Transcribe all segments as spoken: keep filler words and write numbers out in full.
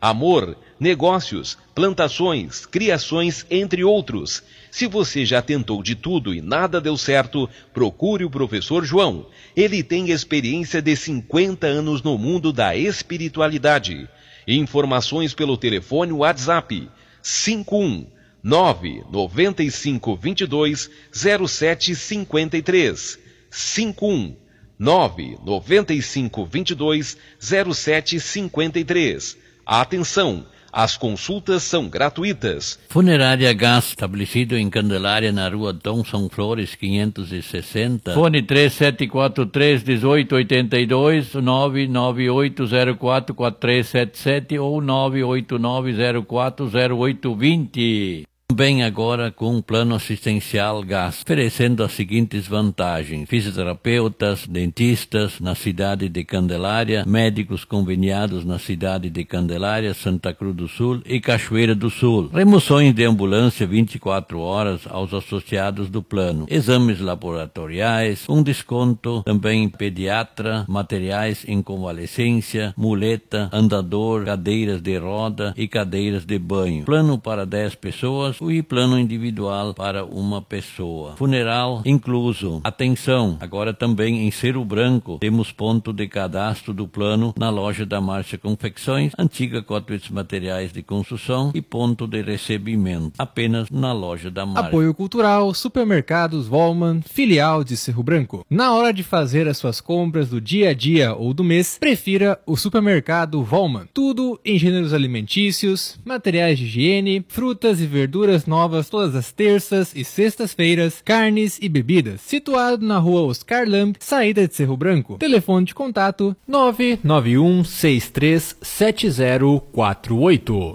amor, negócios, plantações, criações, entre outros. Se você já tentou de tudo e nada deu certo, procure o professor João. Ele tem experiência de cinquenta anos no mundo da espiritualidade. Informações pelo telefone WhatsApp cinco um nove nove cinco dois dois zero sete cinco três cinco um nove nove cinco dois dois zero sete cinco três. Atenção! As consultas são gratuitas. Funerária Gás, estabelecido em Candelária, na rua Dom São Flores, quinhentos e sessenta. Fone três sete quatro três, um oito oito dois, nove nove oito zero quatro quatro três sete sete ou nove oito nove zero quatro zero oito dois zero. Também agora com um plano assistencial Gás, oferecendo as seguintes vantagens: fisioterapeutas, dentistas na cidade de Candelária, médicos conveniados na cidade de Candelária, Santa Cruz do Sul e Cachoeira do Sul, remoções de ambulância vinte e quatro horas aos associados do plano, exames laboratoriais, um desconto também pediatra, materiais em convalescência, muleta, andador, cadeiras de roda e cadeiras de banho, plano para dez pessoas e plano individual para uma pessoa. Funeral incluso. Atenção, agora também em Cerro Branco temos ponto de cadastro do plano na loja da Márcia Confecções, antiga Cotwitz Materiais de Construção, e ponto de recebimento apenas na loja da Márcia. Apoio Cultural, Supermercados Volman, filial de Cerro Branco. Na hora de fazer as suas compras do dia a dia ou do mês, prefira o Supermercado Volman. Tudo em gêneros alimentícios, materiais de higiene, frutas e verduras novas todas as terças e sextas-feiras, carnes e bebidas. Situado na rua Oscar Lamb, saída de Cerro Branco. Telefone de contato nove nove um seis três sete zero quatro oito.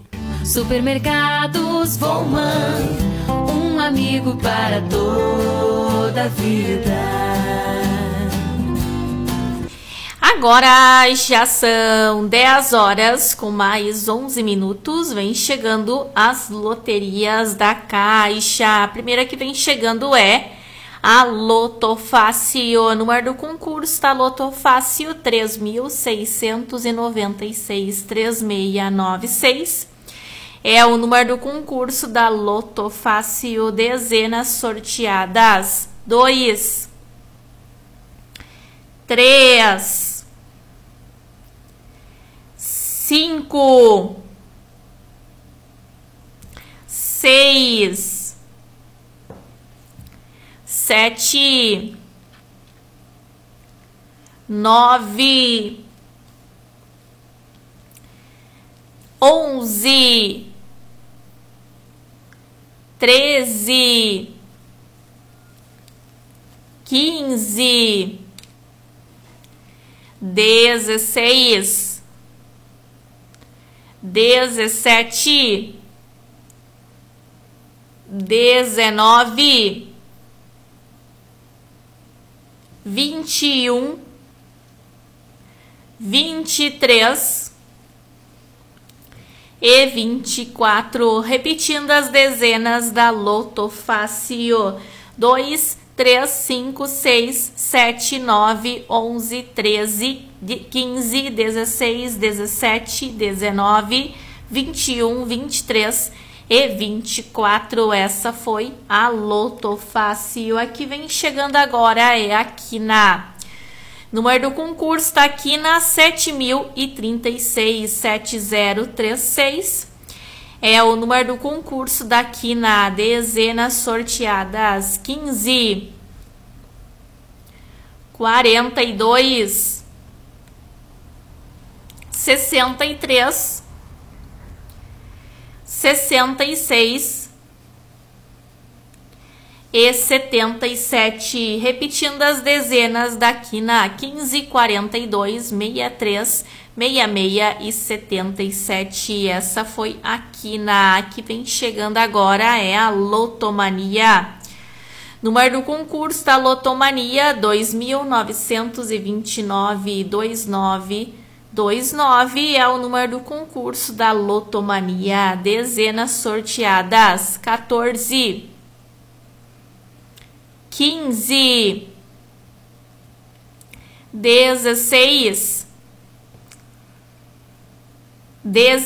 Supermercados Volman, um amigo para toda a vida. Agora já são dez horas com mais onze minutos, vem chegando as loterias da Caixa. A primeira que vem chegando é a Loto Fácil. O número do concurso está Loto Fácil três mil seiscentos e noventa e seis, três seis nove seis. É o número do concurso da Loto Fácil, dezenas sorteadas. dois, três, cinco, seis, sete, nove, onze, treze, quinze, dezesseis, dezessete, dezenove, vinte e um, vinte e três e vinte e quatro. Repetindo as dezenas da Loto Fácil: dois, três, cinco, seis, sete, nove, onze, treze, quinze, dezesseis, dezessete, dezenove, vinte e um, vinte e três e vinte e quatro. Essa foi a Loto Fácil. Aqui vem chegando agora é aqui na número do concurso, está aqui na sete mil e trinta e seis, sete zero três seis. É o número do concurso daqui na dezenas sorteadas: quinze, quarenta e dois, sessenta e três, sessenta e seis e setenta e sete. Repetindo as dezenas daqui na quinze, quarenta e dois, sessenta e três, sessenta e seis e setenta e sete. Essa foi aqui na que vem chegando agora é a Lotomania. Número do concurso da Lotomania: dois mil novecentos e vinte e nove, vinte e nove vinte e nove. É o número do concurso da Lotomania. Dezenas sorteadas: quatorze, quinze, dezesseis,